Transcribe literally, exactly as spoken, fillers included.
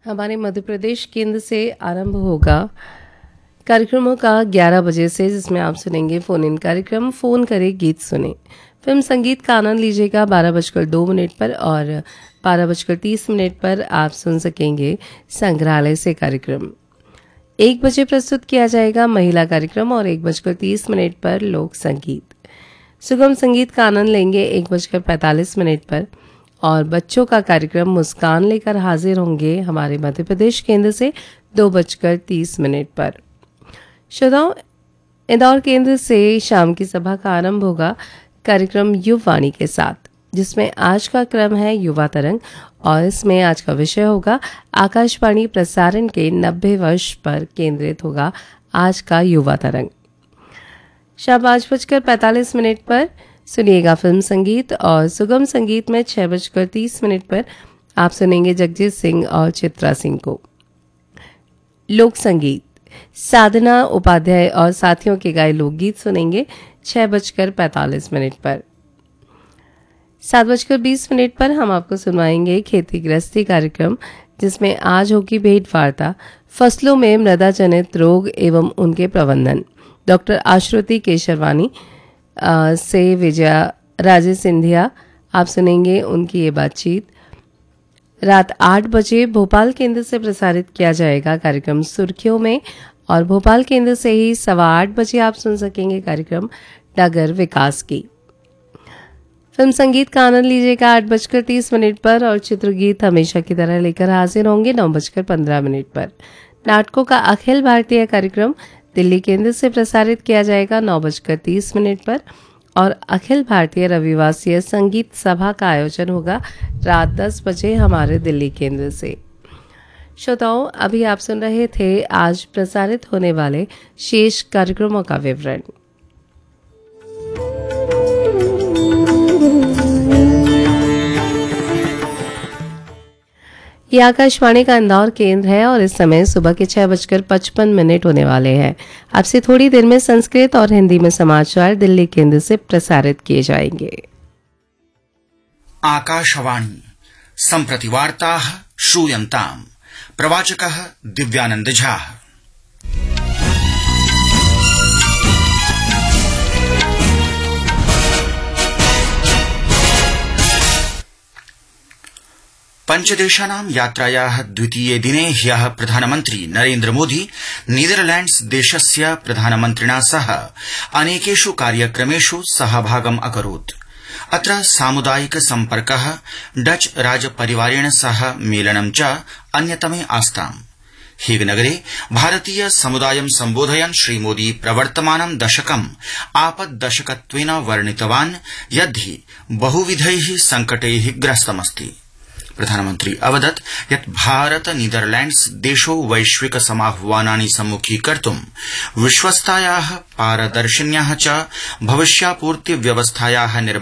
हमारे मध्य प्रदेश केंद्र से आरंभ होगा कार्यक्रमों का ग्यारह बजे से, जिसमें आप सुनेंगे फोन इन कार्यक्रम फोन करे गीत सुने। फिल्म संगीत का आनंद लीजिएगा बारह बजकर दो मिनट पर, और बारह बजकर तीस मिनट पर आप सुन सकेंगे संग्रहालय से कार्यक्रम। एक बजे प्रस्तुत किया जाएगा महिला कार्यक्रम और एक बजकर तीस मिनट पर लोक संगीत। सुगम संगीत का आनंद लेंगे एक बजकर पैंतालीस मिनट पर, और बच्चों का कार्यक्रम मुस्कान लेकर हाजिर होंगे हमारे मध्य प्रदेश केंद्र से दो बजकर तीस मिनट पर। श्रोताओं, इंदौर केंद्र से शाम की सभा का आरंभ होगा कार्यक्रम युववाणी के साथ, जिसमें आज का क्रम है युवा तरंग, और इसमें आज का विषय होगा आकाशवाणी प्रसारण के नब्बे वर्ष पर केंद्रित होगा आज का युवा तरंग। शाम पाँच बजकर पैंतालीस मिनट पर सुनिएगा फिल्म संगीत, और सुगम संगीत में छह बजकर तीस मिनट पर आप सुनेंगे जगजीत सिंह और चित्रा सिंह को। लोक संगीत साधना उपाध्याय और साथियों के गाए लोकगीत सुनेंगे छह बजकर पैंतालीस मिनट पर। सात बजकर बीस मिनट पर हम आपको सुनवाएंगे खेती गृहस्थी कार्यक्रम, जिसमें आज होगी भेंट वार्ता फसलों में मृदा जनित रोग एवं उनके प्रबंधन। डॉक्टर आश्रुति केशरवानी से विजया राजे सिंधिया आप सुनेंगे उनकी ये बातचीत। रात आठ बजे भोपाल केंद्र से प्रसारित किया जाएगा कार्यक्रम सुर्खियों में, और भोपाल केंद्र से ही सवा आठ बजे आप सुन सकेंगे कार्यक्रम डगर विकास की। फिल्म संगीत का आनंद लीजिएगा आठ बजकर तीस मिनट पर, और चित्रगीत हमेशा की तरह लेकर हाजिर होंगे नौ बजकर पंद्रह मिनट पर। नाटकों का अखिल भारतीय कार्यक्रम दिल्ली केंद्र से प्रसारित किया जाएगा नौ बजकर तीस मिनट पर, और अखिल भारतीय रविवासीय संगीत सभा का आयोजन होगा रात दस बजे हमारे दिल्ली केंद्र से। श्रोताओं, अभी आप सुन रहे थे आज प्रसारित होने वाले शेष कार्यक्रमों का विवरण। ये आकाशवाणी का इंदौर केंद्र है, और इस समय सुबह के छह बजकर पचपन मिनट होने वाले हैं। आपसे थोड़ी देर में संस्कृत और हिंदी में समाचार दिल्ली केंद्र से प्रसारित किए जाएंगे। आकाशवाणी सम्प्रति वार्ताः श्रूयन्ताम्। प्रवाचकः दिव्यानंद झा। पंचदेशानां यात्रायाः द्वितीये दिने ह्यः प्रधानमन्त्री नरेन्द्र मोदी नीदरलैंड्स देशस्य प्रधानमन्त्रिणा सह अनेकेषु कार्यक्रमेषु सहभागम् अकरोत्। अत्र सामुदायिक सम्पर्कः, डच राजपरिवारेण सह मेलनं च अन्यतमे आस्ताम्। हेगनगरे भारतीय समुदायं सम्बोधयन् श्रीमोदी प्रवर्तमानं दशकम् आपद्दशकत्वेन वर्णितवान्, यद्धि बहुविधैः सङ्कटैः ग्रस्तमस्ति। प्रधानमन्त्री अवदत् यत् भारत नीदरलैंड्स देशौ वैश्विक समाह्वानानि सम्मुखीकर्तुं विश्वस्तायाः पारदर्शिन्याः च भविष्यापूर्ति व्यवस्थायाः